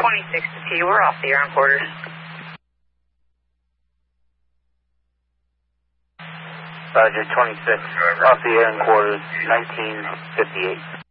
26 to T, we're off the air on quarters. Roger, 26, off the air in quarters, 1958.